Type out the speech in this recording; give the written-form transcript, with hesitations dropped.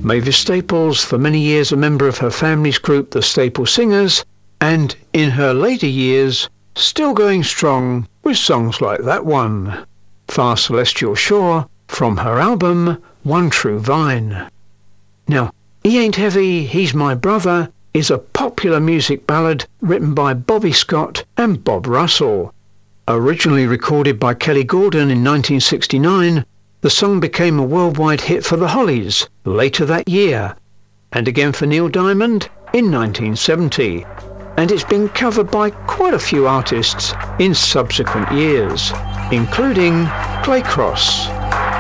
Mavis Staples, for many years a member of her family's group, the Staple Singers, and in her later years, still going strong with songs like that one, Far Celestial Shore, from her album One True Vine. Now, He Ain't Heavy, He's My Brother is a popular music ballad written by Bobby Scott and Bob Russell. Originally recorded by Kelly Gordon in 1969, the song became a worldwide hit for the Hollies later that year, and again for Neil Diamond in 1970, and it's been covered by quite a few artists in subsequent years, including Clay Cross.